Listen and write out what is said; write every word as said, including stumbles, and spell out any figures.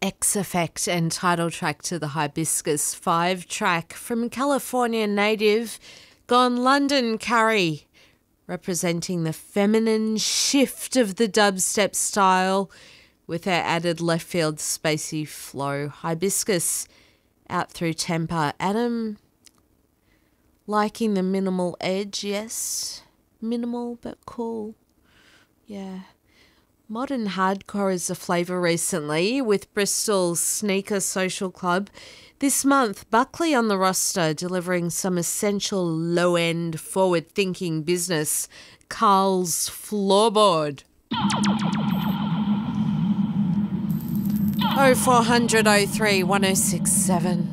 X Effect and title track to the Hibiscus five track from California native Gone London Curry, representing the feminine shift of the dubstep style with their added left field spacey flow. Hibiscus out through Temper. Adam, liking the minimal edge, yes. Minimal but cool. Yeah. Modern hardcore is the flavour recently with Bristol's Sneaker Social Club. This month, Buckley on the roster, delivering some essential low-end, forward-thinking business. Carl's Floorboard. oh four hundred oh three one oh six seven.